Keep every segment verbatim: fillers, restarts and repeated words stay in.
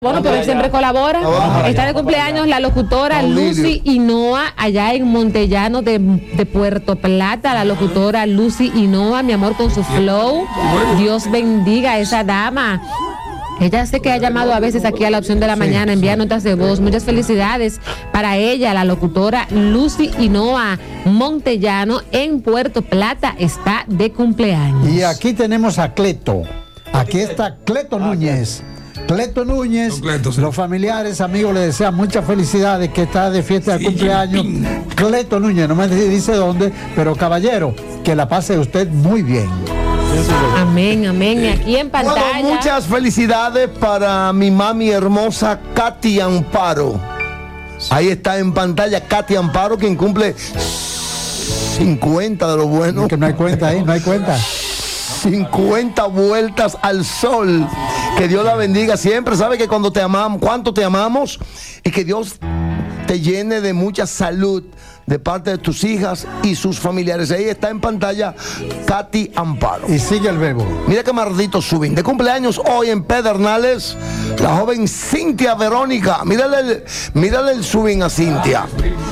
Bueno, pero él siempre colabora. Ajá. Está de cumpleaños la locutora Lucy Hinoa, allá en Montellano de, de Puerto Plata. La locutora Lucy Hinoa, mi amor, con su flow. Dios bendiga a esa dama. Ella sé que ha llamado a veces aquí a la opción de la mañana, envía notas de voz. Muchas felicidades para ella, la locutora Lucy Hinoa, Montellano, en Puerto Plata, está de cumpleaños. Y aquí tenemos a Cleto. Aquí está Cleto Núñez. Cleto Núñez, Cleto, sí. Los familiares, amigos, le desean muchas felicidades, que está de fiesta de cumpleaños. Cleto Núñez, no me dice dónde, pero caballero, que la pase usted muy bien. Amén, amén. Y aquí en pantalla. Bueno, muchas felicidades para mi mami hermosa Katy Amparo. Ahí está en pantalla Katy Amparo, quien cumple cincuenta de lo bueno. Que no hay cuenta ahí, no hay cuenta. cincuenta vueltas al sol. Que Dios la bendiga siempre. Sabe que cuando te amamos, cuánto te amamos, y que Dios te llene de mucha salud de parte de tus hijas y sus familiares. Ahí está en pantalla Katy Amparo. Y sigue el verbo. Mira qué maldito subin. De cumpleaños hoy en Pedernales, la joven Cintia Verónica. Mírale el, mírale el subin a Cintia.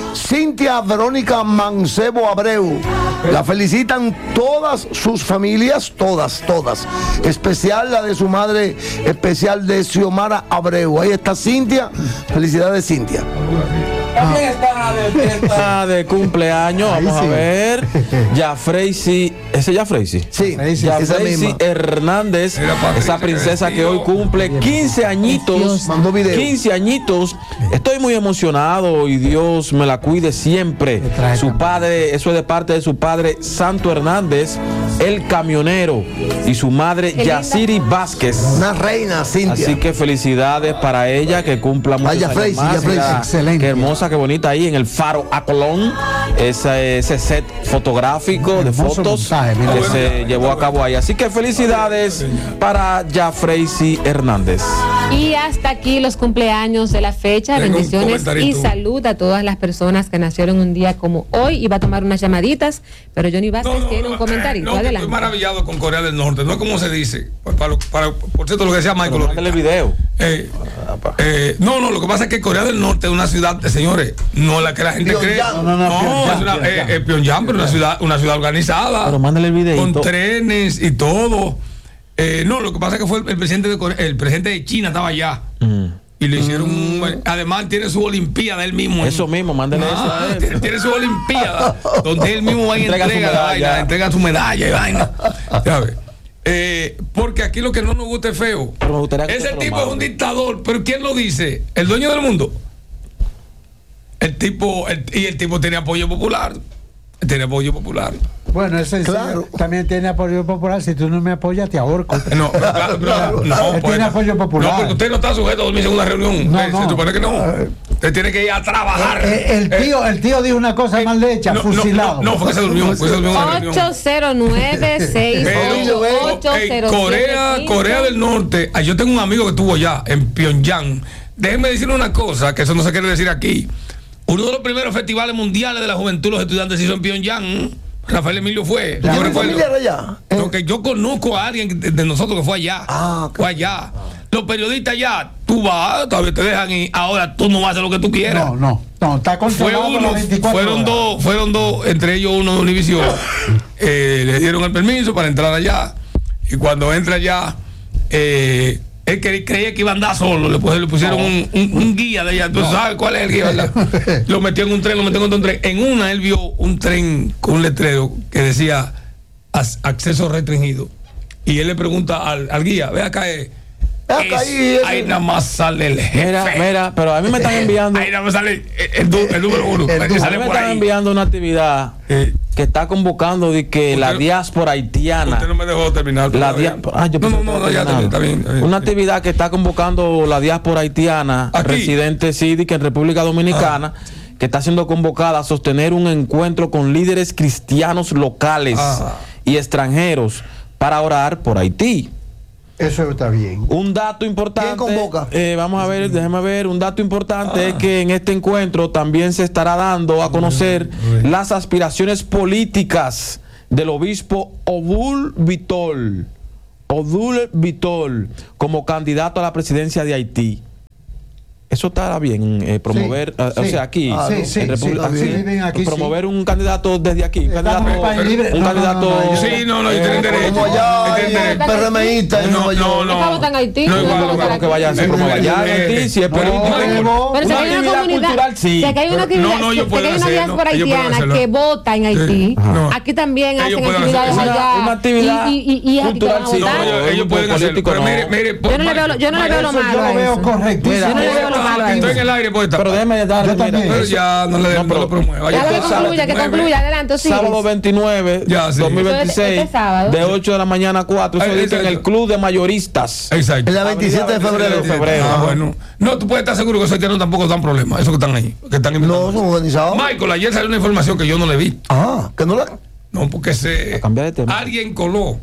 Cintia Verónica Mancebo Abreu. La felicitan todas sus familias, todas, todas. Especial la de su madre, especial de Xiomara Abreu. Ahí está Cintia. Felicidades, Cintia. También está de fiesta de cumpleaños. Ahí Vamos sí. a ver. Yafreisi. ¿Ese es Yafreisi? Sí, esa Yafreisi misma. Hernández, Mira, Patricia, esa princesa que hoy cumple quince añitos. Mandó video. quince añitos. Estoy muy emocionado y Dios me la cuide siempre. trae Su también. padre, eso es de parte de su padre Santo Hernández, el camionero, y su madre Qué linda. Yaciri Vázquez. Una reina, Cintia. Así que felicidades para ella, que cumpla muchos Vaya, años Freisy, más. ya, Freisy. Mira, Excelente. Qué hermosa, qué bonita ahí en el Faro a Colón. Ese, ese set fotográfico de Hermoso fotos montaje, mira. que se llevó a cabo ahí. Así que felicidades para Yafreisi Hernández. Y hasta aquí los cumpleaños de la fecha. Tengo un Bendiciones y comentarito. salud a todas las personas que nacieron un día como hoy. Iba a tomar unas llamaditas, pero Johnny Vázquez tiene un comentario. No, que Adelante. estoy maravillado con Corea del Norte. No es como se dice. Para, para, para- por cierto, lo que decía Michael. Mándale el video. Eh, eh, no, no, lo que pasa es que Corea del Norte es una ciudad, eh, señores, no la que la gente cree. Pyongyang. No, no, no, Pyongyang, es una, Pyongyang. eh, eh, Pyongyang, pero una ciudad, una ciudad organizada. Pero mándale el videito. Con trenes y todo. Eh, no, lo que pasa es que fue el, el presidente de Corea- el presidente de China estaba allá. Mm. Y le hicieron un, además tiene su olimpiada él mismo. Eso mismo, mándale Ah, eso a él. tiene, tiene su olimpiada donde él mismo va y Entrega entrega, su la medalla. vaina, entrega su medalla y vaina. ¿Sabes? Eh, porque aquí lo que no nos gusta es feo. Pero me gustaría que Ese usted lo tipo es un mande. dictador, pero ¿quién lo dice? ¿El dueño del mundo? El tipo, el- y el tipo tiene apoyo popular. Tiene apoyo popular. Bueno, ese Claro. señor también tiene apoyo popular. Si tú no me apoyas, te ahorco. No, claro, claro, no, Él pues, tiene apoyo popular. No, porque usted no está sujeto a dormirse en una reunión. No, Eh, no. Se supone que no. Usted tiene que ir a trabajar. Eh, el, tío, el tío dijo una cosa mal hecha, no, no, fusilado. No, no, fue que se durmió. Fue que se durmió en una reunión. ocho cero nueve, seis ocho ocho, Ey, cero Corea, siete cinco. Corea del Norte. ah, Yo tengo un amigo que estuvo allá en Pyongyang. Déjenme decirle una cosa, que eso no se quiere decir aquí. Uno de los primeros festivales mundiales de la juventud, los estudiantes se hizo en Pyongyang. Rafael Emilio fue. ¿Tiene Yo recuerdo. familiar allá? Eh, Lo que yo conozco a alguien de, de nosotros que fue allá. Ah, ok. Fue allá. Los periodistas allá, tú vas, todavía te dejan y ahora tú no vas a hacer lo que tú quieras. No, no, no, está Fue controlado por uno, las veinticuatro fueron horas. dos, fueron dos, entre ellos uno de Univision. Eh, le dieron el permiso para entrar allá. Y cuando entra allá, eh, él cre- creía que iba a andar solo. Le, pus- le pusieron un, un- un guía de allá. ¿Tú sabes cuál es el guía, verdad? Lo metió en un tren, lo metió en otro tren. En una, él vio un tren con un letrero que decía "As- acceso restringido". Y él le pregunta al, al guía: ve acá, eh, Ve acá, es- ahí, ese- ahí nada más sale el jefe. Mira, mira, pero a mí me están enviando. Ahí nada más sale el, el du- el número uno. El que du- A sale mí me por están ahí. enviando una actividad Eh, que está convocando de que la Usted- diáspora haitiana. Usted no me dejó terminar. La todavía. dia- ah, yo no, pensé no, que no, estaba no, ya está bien, terminado. está bien, está bien. Una actividad que está convocando la diáspora haitiana, Aquí. residente sídica en República Dominicana, que está siendo convocada a sostener un encuentro con líderes cristianos locales Ah. y extranjeros para orar por Haití. Eso está bien. Un dato importante. ¿Quién convoca? eh, vamos a ver, déjeme ver. Un dato importante es que en este encuentro también se estará dando a conocer las aspiraciones políticas del obispo Odul Vitol. Odul Vitol como candidato a la presidencia de Haití. Eso estará bien, eh, promover, Sí, uh, sí. o sea, aquí, Ah, sí, sí, en República, sí, sí, viven aquí, promover sí. un candidato desde aquí, un Estamos candidato, en país libre. un No, candidato, no, no, no, Sí, no, no, y tienen derecho. Como allá hay Tienen derecho. PRMistas en No, Nueva no, York. no. Estamos en Haití, No, no igual, podemos igual, estar que vaya, se Eh, promueva eh, allá en eh, Haití, si es no, político. no, Evo. Pero si Una hay una actividad comunidad, cultural, sí. si aquí hay una Pero- actividad, no, no, ellos si pueden aquí hay una hacerlo, diáspora ellos pueden haitiana hacerlo. que vota en Haití, No. aquí también Ellos hacen pueden actividades hacer- allá. Una- una actividad y, y, y, y aquí te van a cultural, sí. votar. No, ellos, ellos Un pueden hacerlo. político, Pero no. mire, mire, Yo no le veo lo- yo no le veo lo Eso malo yo a lo veo eso. correctísimo. Mira, Yo no le veo lo malo a Estoy en eso. el aire, poeta. Pero déjeme darle, Yo mira, también. Pero eso- ya no le, No, no pero- lo promueva. Ya Ya que está. concluya, que Nueve. concluya, adelante, sí. Sábado veintinueve, Ya, sí. dos mil veintiséis, Este- este sábado. de ocho de la mañana a cuatro, eso Ay, dice en el exacto. Club de Mayoristas. Exacto. En la veintisiete de febrero. febrero. Ah, bueno. No, tú puedes estar seguro que esos haitianos tampoco dan problemas. Esos que están ahí. Que están No, inventando. son organizados. Michael, ayer salió una información que yo no le vi. Ah, que no la. No, porque se. A cambiar de tema. Alguien coló.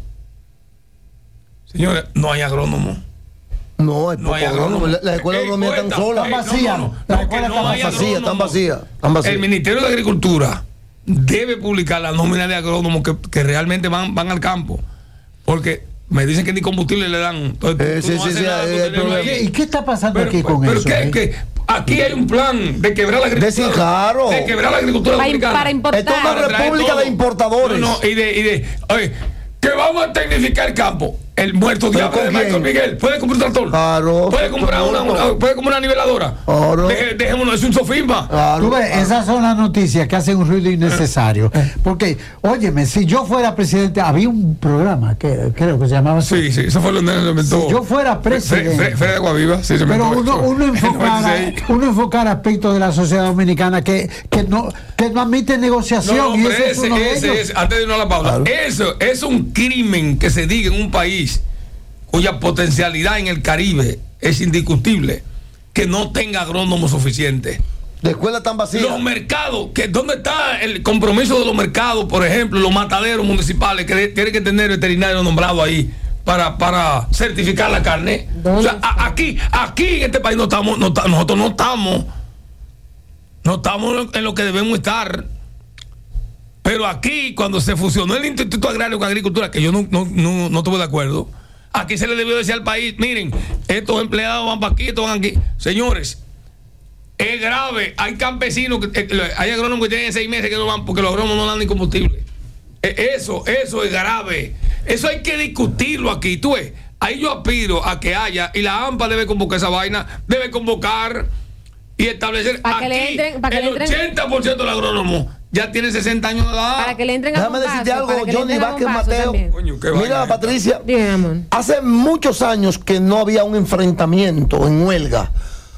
Señores, no hay agrónomo. No, hay No hay poco agrónomo. agrónomo. La, la escuela de Eh, agronomía poeta, están solas. eh, Están vacías. no, no, no, La no, escuela que está no hay vacía, están agrónomo. vacías, están vacías. El Ministerio de Agricultura debe publicar la nómina de agrónomos que, que realmente van, van al campo. Porque me dicen que ni combustible le dan. Entonces, tú- Eh, tú sí, no sí, haces sí, nada eh, con el tenerlo problema. ahí. ¿Y qué está pasando Pero, aquí con pero eso? ¿qué- eh? qué? Aquí hay un plan de quebrar la agricultura. De claro. De quebrar la agricultura Para, dominicana. para importar. Esto es una Para traer república todo. de importadores. No, no, y de, y de oye, que vamos a tecnificar el campo. El muerto ¿Pero diablo de con Michael quién? Miguel. ¿Puede comprar un tractor? Claro. ¿Puede comprar una, una- puede comprar una niveladora? Claro. Deje- Dejémonos, es un sofisma. Claro. Tú ves, esas son las noticias que hacen un ruido innecesario. Porque, óyeme, si yo fuera presidente, había un programa que creo que se llamaba así. Sí, sí, eso fue lo que se inventó. Si yo fuera presidente. Fre- Fre- Fred de Guaviva, sí, se Pero inventó uno, eso. uno, En enfocar, noventa y seis. uno enfocar aspectos de la sociedad dominicana que, que no que no admite negociación. No, no, y pero ese es ese, uno de ese, ellos. ese, antes de irnos a la pausa, eso es un crimen que se diga en un país cuya potencialidad en el Caribe es indiscutible, que no tenga agrónomos suficientes. La escuela están vacías. Los mercados, que ¿dónde está el compromiso de los mercados? Por ejemplo, los mataderos municipales que de- tienen que tener veterinario nombrado ahí para, para certificar la carne. O sea, a- aquí, aquí en este país no estamos, no ta- nosotros no estamos, no estamos en lo que debemos estar. Pero aquí, cuando se fusionó el Instituto Agrario con Agricultura, que yo no, no, no, no estuve de acuerdo, aquí se le debió decir al país, miren, estos empleados van para aquí, estos van aquí. Señores, es grave. Hay campesinos, que, eh, hay agrónomos que tienen seis meses que no van porque los agrónomos no dan ni combustible. Eh, Eso, eso es grave. Eso hay que discutirlo aquí. Tú ves, ahí yo aspiro a que haya, y la AMPA debe convocar esa vaina, debe convocar y establecer Pa' que aquí le entren- pa' que el le entren- ochenta por ciento del agrónomo ya tiene sesenta años de edad. Para que le entren a Déjame bombazo, decirte algo, para que le Johnny entren a Vázquez bombazo Mateo. también. Coño, qué Mira, vaina. Patricia. Dime, amor. Hace muchos años que no había un enfrentamiento en huelga.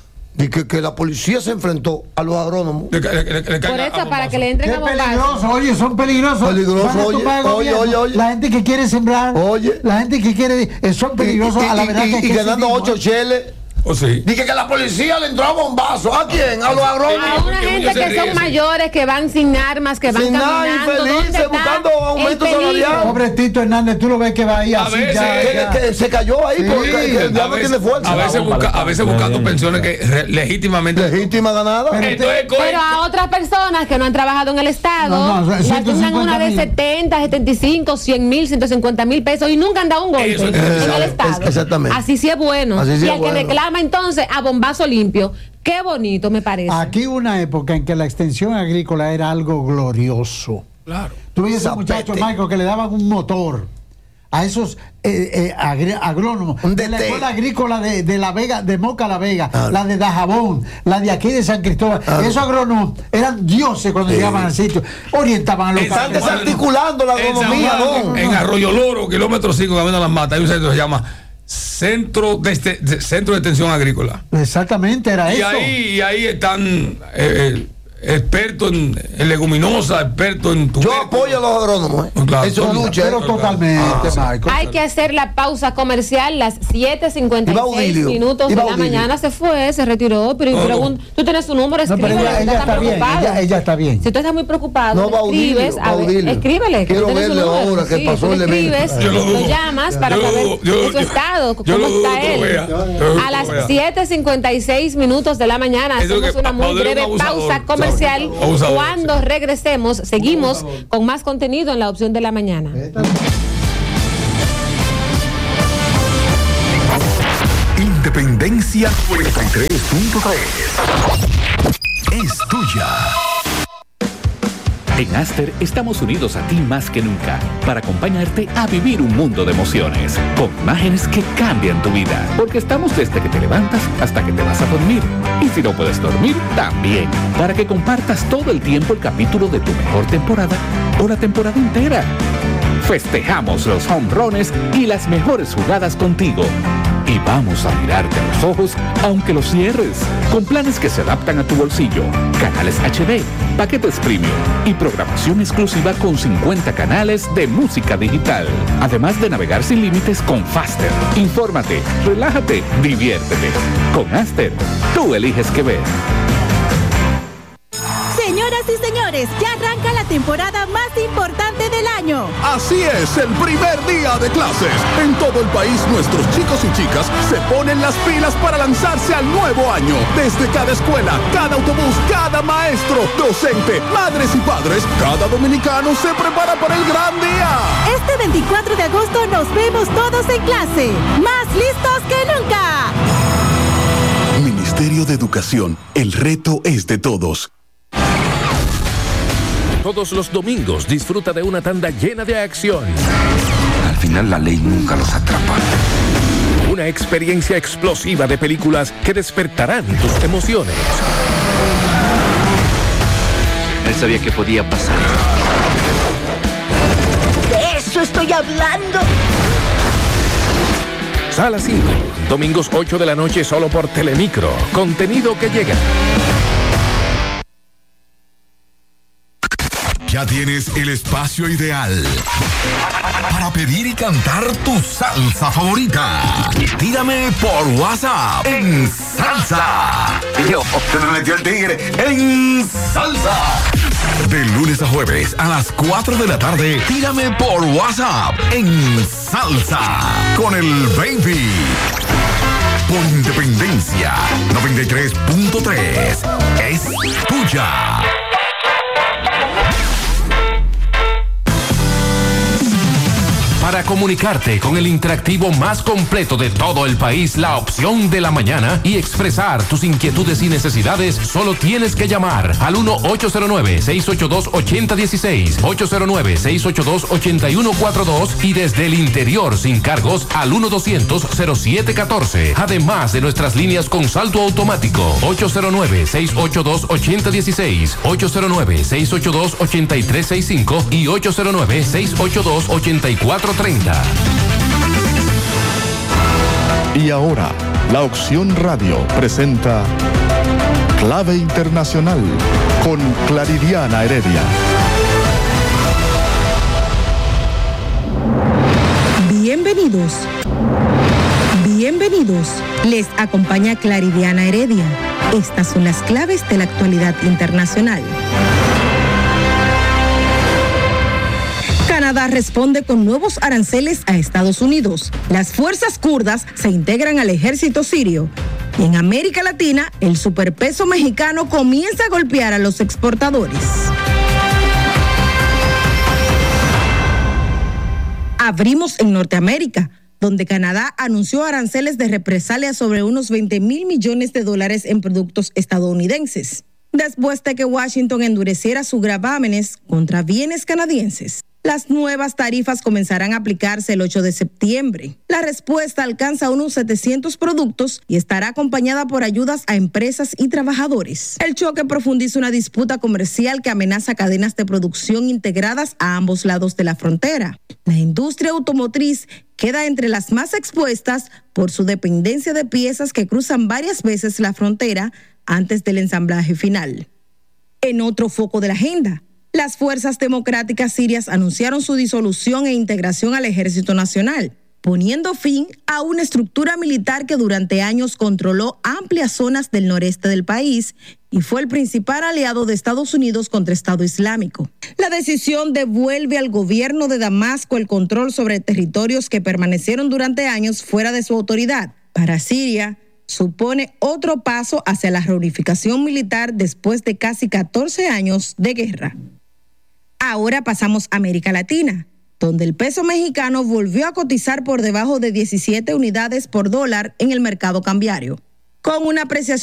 De que, que la policía se enfrentó a los agrónomos. Le ca- le- le- le Por caiga a eso, para bombazo. que le entren Qué a bombazo. peligroso, oye, son peligrosos. Peligroso, Van a oye, tumbar el oye, gobierno. oye, oye. La gente que quiere sembrar, Oye. la gente que quiere, eh, son peligrosos. Y- y- a la y- verdad y- que hay y que ganando decidir, ocho ¿no? cheles. ¿O sí? Dije que la policía le entró a bombazo. ¿A quién? A los A agrónomos. una Porque gente muchos se que ríen, son sí. mayores, que van sin armas, que van Sin nada, caminando. infelices, ¿Dónde está buscando aumento el peligro? salarial. Pobre Tito Hernández, tú lo ves que va ahí A así veces, ya, que- ya. Que, que se cayó ahí Sí, porque que el A diablo veces, tiene fuerza. a veces, busca- a veces buscando pensiones que re- legítimamente. Legítima ganada. Pero- Entonces, coge- Pero a otras personas que no han trabajado en el Estado, No, no, le asignan una de ciento cincuenta mil. setenta, setenta y cinco, cien mil, ciento cincuenta mil pesos y nunca han dado un golpe Eso es en el necesario. Estado. Es- exactamente. Así sí es bueno. Así sí y es al bueno. que reclama entonces a bombazo limpio, qué bonito me parece. Aquí hubo una época en que la extensión agrícola era algo glorioso. Claro. Tú veías a Zapete. muchachos, Michael, que le daban un motor a esos eh, eh, agri- agrónomos Un de la D T. escuela agrícola de, de La Vega, de Moca La Vega, Ah. la de Dajabón, la de aquí de San Cristóbal. Ah. Esos agrónomos eran dioses cuando llegaban al sitio, orientaban a los Están campesinos. desarticulando la En San agronomía, Juan, don. en Arroyo Loro, kilómetro cinco, camino a las matas, hay un centro que se llama Centro de, este- de- Centro de Extensión Agrícola. Exactamente, era Y eso. ahí, y ahí están eh, eh, expertos en, en leguminosa, expertos en Yo tubérculos. apoyo a los agrónomos. ¿eh? Claro, Eso es claro. lucha. Pero ¿eh? totalmente, Ah, Michael. Hay que hacer la pausa comercial, las siete cincuenta y Iba seis Audilio, minutos de iba la Audilio. mañana. Se fue, se retiró, pero No, no. pregun- tú tienes su número, No, pero escríbele. ella, usted ella está bien, preocupado. ella, ella está bien. Si tú estás muy preocupado, No, le va Audilio, escribes, va a ver, Audilio. escríbele. que Quiero tú tienes su verle número. ahora que Sí, pasó tú el le evento. escribes, Yo lo lo dudo. llamas para Yo lo saber dudo, yo- de su yo- estado, yo cómo lo dudo está que lo él. vea. Yo lo dudo A que las lo vea. siete cincuenta y seis minutos de la mañana Eso hacemos que una muy Audilio es un breve abusador, pausa comercial. abusador, Cuando sí. regresemos, seguimos con más contenido en la opción de la mañana. Independencia. Frecuencia noventa y tres punto tres es tuya. En Aster estamos unidos a ti más que nunca para acompañarte a vivir un mundo de emociones con imágenes que cambian tu vida. Porque estamos desde que te levantas hasta que te vas a dormir. Y si no puedes dormir, también. Para que compartas todo el tiempo el capítulo de tu mejor temporada o la temporada entera. Festejamos los jonrones y las mejores jugadas contigo. Y vamos a mirarte a los ojos aunque los cierres. Con planes que se adaptan a tu bolsillo. Canales H D, paquetes premium y programación exclusiva con cincuenta canales de música digital. Además de navegar sin límites con Faster. Infórmate, relájate, diviértete. Con Aster, tú eliges qué ver. Señoras y señores, ya arranca la temporada más importante del año. Así es, el primer día de clases. En todo el país, nuestros chicos y chicas se ponen las pilas para lanzarse al nuevo año. Desde cada escuela, cada autobús, cada maestro, docente, madres y padres, cada dominicano se prepara para el gran día. Este veinticuatro de agosto nos vemos todos en clase, más listos que nunca. Ministerio de Educación, el reto es de todos. Todos los domingos disfruta de una tanda llena de acción. Al final la ley nunca los atrapa. Una experiencia explosiva de películas que despertarán tus emociones. Él sabía que podía pasar. De eso estoy hablando. Sala cinco, domingos ocho de la noche solo por Telemicro. Contenido que llega. Ya tienes el espacio ideal para pedir y cantar tu salsa favorita. Tírame por WhatsApp en salsa. Yo, se me metió el tigre en salsa. De lunes a jueves a las cuatro de la tarde, tírame por WhatsApp en salsa con el baby. Por Independencia noventa y tres punto tres es tuya. Para comunicarte con el interactivo más completo de todo el país, la opción de la mañana, y expresar tus inquietudes y necesidades, solo tienes que llamar al uno ocho cero nueve, seis ocho dos, ocho cero uno seis, ocho cero nueve, seis ocho dos, ocho uno cuatro dos y desde el interior sin cargos al uno doscientos, cero siete catorce. Además de nuestras líneas con salto automático ocho cero nueve, seis ocho dos, ocho cero uno seis, ocho cero nueve, seis ocho dos, ocho tres seis cinco y ocho cero nueve, seis ocho dos, ocho cuatro treinta. Y ahora, la Opción Radio presenta Clave Internacional con Claridiana Heredia. Bienvenidos. Bienvenidos. Les acompaña Claridiana Heredia. Estas son las claves de la actualidad internacional. Canadá responde con nuevos aranceles a Estados Unidos. Las fuerzas kurdas se integran al ejército sirio. Y en América Latina, el superpeso mexicano comienza a golpear a los exportadores. Abrimos en Norteamérica, donde Canadá anunció aranceles de represalia sobre unos veinte mil millones de dólares en productos estadounidenses, después de que Washington endureciera sus gravámenes contra bienes canadienses. Las nuevas tarifas comenzarán a aplicarse el ocho de septiembre. La respuesta alcanza unos setecientos productos y estará acompañada por ayudas a empresas y trabajadores. El choque profundiza una disputa comercial que amenaza cadenas de producción integradas a ambos lados de la frontera. La industria automotriz queda entre las más expuestas por su dependencia de piezas que cruzan varias veces la frontera antes del ensamblaje final. En otro foco de la agenda, las fuerzas democráticas sirias anunciaron su disolución e integración al Ejército Nacional, poniendo fin a una estructura militar que durante años controló amplias zonas del noreste del país y fue el principal aliado de Estados Unidos contra Estado Islámico. La decisión devuelve al gobierno de Damasco el control sobre territorios que permanecieron durante años fuera de su autoridad. Para Siria, supone otro paso hacia la reunificación militar después de casi catorce años de guerra. Ahora pasamos a América Latina, donde el peso mexicano volvió a cotizar por debajo de diecisiete unidades por dólar en el mercado cambiario. con una apreciación